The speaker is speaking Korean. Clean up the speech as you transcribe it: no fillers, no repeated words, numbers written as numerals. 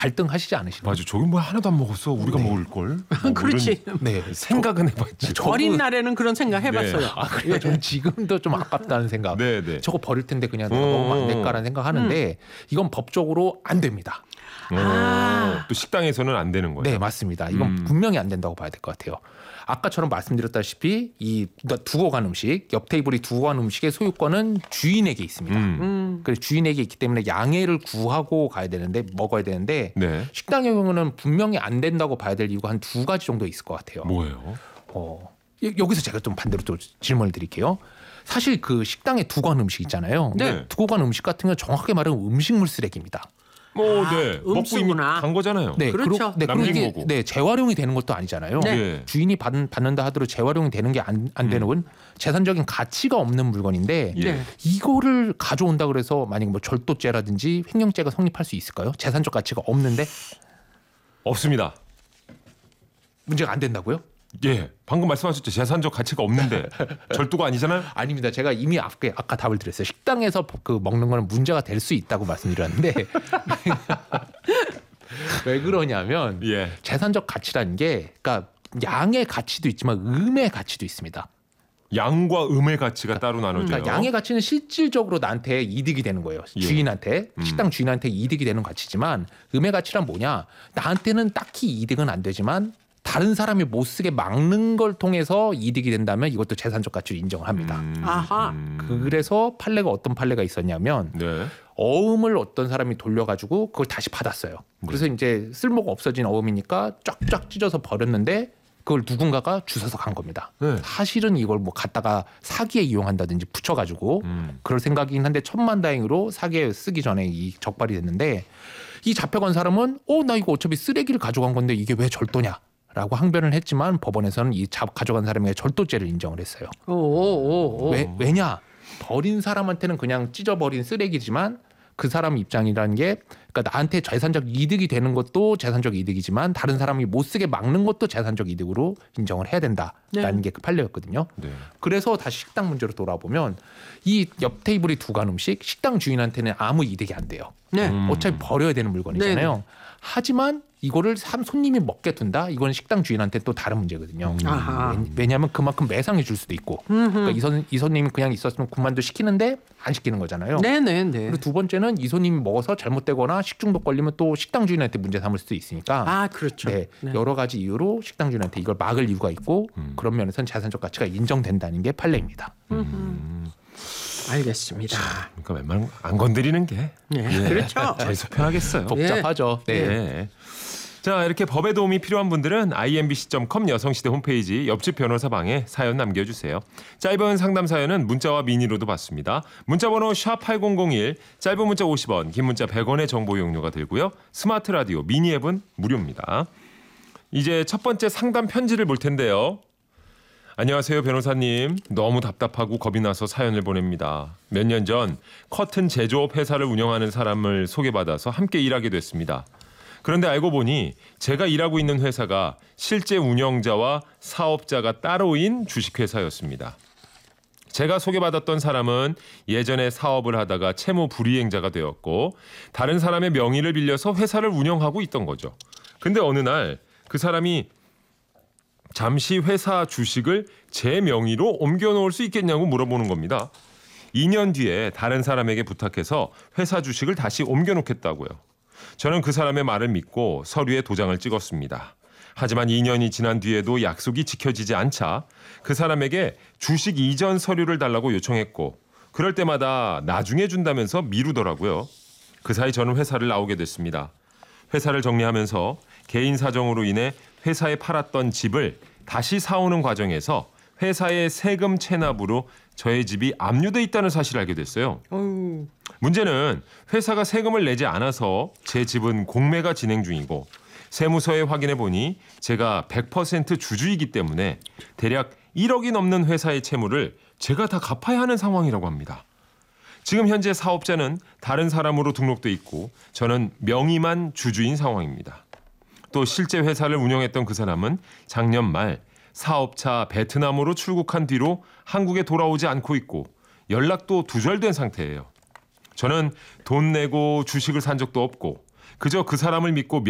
갈등하시지 않으시나요? 맞아. 저기 뭐 하나도 안 먹었어. 우리가 먹을 걸. 그렇지. 네, 생각은 해봤지. 어린 날에는 그런 생각 해봤어요. 아, 그래요? 저는 지금도 좀 아깝다는 생각. 네, 네. 저거 버릴 텐데 그냥 내가 먹으면 안 될까라는 생각하는데 이건 법적으로 안 됩니다. 또 식당에서는 안 되는 거예요. 네, 맞습니다. 이건 분명히 안 된다고 봐야 될 것 같아요. 아까처럼 말씀드렸다시피 이 두고 간 음식, 옆 테이블이 두고 간 음식의 소유권은 주인에게 있습니다. 그래서 주인에게 있기 때문에 양해를 구하고 가야 되는데 먹어야 되는데 네. 식당의 경우는 분명히 안 된다고 봐야 될 이유가 한 두 가지 정도 있을 것 같아요. 뭐예요? 여기서 제가 좀 반대로 또 질문을 드릴게요. 사실 그 식당에 두고 간 음식 있잖아요. 네. 두고 간 음식 같은 건 정확하게 말하면 음식물 쓰레기입니다. 네. 먹고 이미 음수구나. 간 거잖아요. 네, 그렇죠. 그리고 남긴 이게 거고. 네, 재활용이 되는 것도 아니잖아요. 네. 예. 주인이 받는다 하더라도 재활용이 되는 게 안 되는 건 재산적인 가치가 없는 물건인데 예. 네. 이거를 가져온다 그래서 만약에 뭐 절도죄라든지 횡령죄가 성립할 수 있을까요? 재산적 가치가 없는데 없습니다. 문제가 안 된다고요? 예. 방금 말씀하셨죠. 재산적 가치가 없는데 절도가 아니잖아요. 아닙니다. 제가 이미 아까 답을 드렸어요. 식당에서 그 먹는 거는 문제가 될 수 있다고 말씀드렸는데 왜 그러냐면 예. 재산적 가치라는 게 그러니까 양의 가치도 있지만 음의 가치도 있습니다. 양과 음의 가치가 따로 나눠져요. 그러니까 양의 가치는 실질적으로 나한테 이득이 되는 거예요. 예. 주인한테 식당 주인한테 이득이 되는 가치지만 음의 가치란 뭐냐? 나한테는 딱히 이득은 안 되지만 다른 사람이 못 쓰게 막는 걸 통해서 이득이 된다면 이것도 재산적 가치로 인정을 합니다. 아하. 그래서 판례가 어떤 판례가 있었냐면 네. 어음을 어떤 사람이 돌려가지고 그걸 다시 받았어요. 그래서 이제 쓸모가 없어진 어음이니까 쫙쫙 찢어서 버렸는데 그걸 누군가가 주워서 간 겁니다. 네. 사실은 이걸 뭐 갖다가 사기에 이용한다든지 붙여가지고 그럴 생각이긴 한데 천만다행으로 사기에 쓰기 전에 이 적발이 됐는데 이 잡혀간 사람은 나 이거 어차피 쓰레기를 가져간 건데 이게 왜 절도냐? 라고 항변을 했지만 법원에서는 이 가져간 사람에게 절도죄를 인정을 했어요. 왜냐? 버린 사람한테는 그냥 찢어버린 쓰레기지만 그 사람 입장이라는 게 그러니까 나한테 재산적 이득이 되는 것도 재산적 이득이지만 다른 사람이 못 쓰게 막는 것도 재산적 이득으로 인정을 해야 된다라는 게 그 판례였거든요. 네. 그래서 다시 식당 문제로 돌아보면 이 옆 테이블이 두 간 음식 식당 주인한테는 아무 이득이 안 돼요. 네. 어차피 버려야 되는 물건이잖아요. 하지만 이거를 손님이 먹게 둔다? 이건 식당 주인한테 또 다른 문제거든요. 아하. 왜냐하면 그만큼 매상해 줄 수도 있고 그러니까 이 손님이 그냥 있었으면 그만도 시키는데 안 시키는 거잖아요. 네네네. 그리고 두 번째는 이 손님이 먹어서 잘못되거나 식중독 걸리면 또 식당 주인한테 문제 삼을 수도 있으니까 아 그렇죠. 네, 네. 여러 가지 이유로 식당 주인한테 이걸 막을 이유가 있고 그런 면에서는 재산적 가치가 인정된다는 게 판례입니다. 알겠습니다. 그러니까 웬만하면 안 건드리는 게 네. 그렇죠. 제일 속편하겠어요. 복잡하죠. 네. 네. 자, 이렇게 법의 도움이 필요한 분들은 imbc.com 여성시대 홈페이지 옆집 변호사방에 사연 남겨주세요. 짧은 상담 사연은 문자와 미니로도 받습니다. 문자번호 샵8001, 짧은 문자 50원, 긴 문자 100원의 정보 이용료가 들고요. 스마트 라디오 미니 앱은 무료입니다. 이제 첫 번째 상담 편지를 볼 텐데요. 안녕하세요, 변호사님. 너무 답답하고 겁이 나서 사연을 보냅니다. 몇 년 전 커튼 제조업 회사를 운영하는 사람을 소개받아서 함께 일하게 됐습니다. 그런데 알고 보니 제가 일하고 있는 회사가 실제 운영자와 사업자가 따로인 주식회사였습니다. 제가 소개받았던 사람은 예전에 사업을 하다가 채무 불이행자가 되었고 다른 사람의 명의를 빌려서 회사를 운영하고 있던 거죠. 근데 어느 날 그 사람이 잠시 회사 주식을 제 명의로 옮겨놓을 수 있겠냐고 물어보는 겁니다. 2년 뒤에 다른 사람에게 부탁해서 회사 주식을 다시 옮겨놓겠다고요. 저는 그 사람의 말을 믿고 서류에 도장을 찍었습니다. 하지만 2년이 지난 뒤에도 약속이 지켜지지 않자 그 사람에게 주식 이전 서류를 달라고 요청했고 그럴 때마다 나중에 준다면서 미루더라고요. 그 사이 저는 회사를 나오게 됐습니다. 회사를 정리하면서 개인 사정으로 인해 회사에 팔았던 집을 다시 사오는 과정에서 회사의 세금 체납으로 저의 집이 압류돼 있다는 사실을 알게 됐어요. 문제는 회사가 세금을 내지 않아서 제 집은 공매가 진행 중이고 세무서에 확인해 보니 제가 100% 주주이기 때문에 대략 1억이 넘는 회사의 채무를 제가 다 갚아야 하는 상황이라고 합니다. 지금 현재 사업자는 다른 사람으로 등록돼 있고 저는 명의만 주주인 상황입니다. 또 실제 회사를 운영했던 그 사람은 작년 말 사업차 베트남으로 출국한 뒤로 한국에 돌아오지 않고 있고 연락도 두절된 상태예요. 저는 돈 내고 주식을 산 적도 없고 그저 그 사람을 믿고